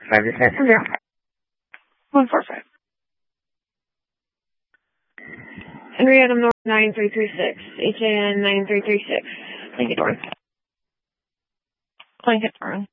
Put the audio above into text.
5-6. 145. Henrietta North 9336. HAN 9336. Lincoln North. Lincoln North.